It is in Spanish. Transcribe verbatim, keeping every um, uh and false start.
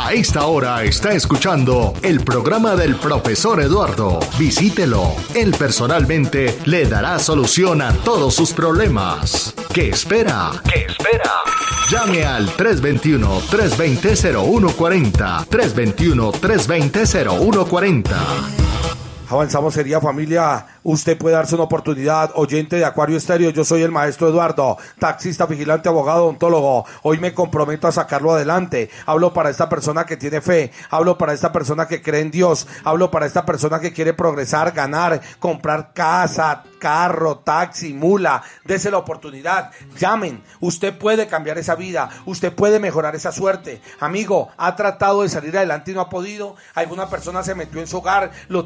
A esta hora está escuchando el programa del profesor Eduardo. Visítelo. Él personalmente le dará solución a todos sus problemas. ¿Qué espera? ¿Qué espera? Llame al tres dos uno, tres dos cero, cero uno cuatro cero, tres dos uno, tres dos cero, cero uno cuatro cero. Avanzamos, querida familia. Usted puede darse una oportunidad. Oyente de Acuario Estéreo, yo soy el maestro Eduardo, taxista, vigilante, abogado, odontólogo. Hoy me comprometo a sacarlo adelante. Hablo para esta persona que tiene fe. Hablo para esta persona que cree en Dios. Hablo para esta persona que quiere progresar, ganar, comprar casa, carro, taxi, mula. Dese la oportunidad. Llamen. Usted puede cambiar esa vida. Usted puede mejorar esa suerte. Amigo, ha tratado de salir adelante y no ha podido. Alguna persona se metió en su hogar, lo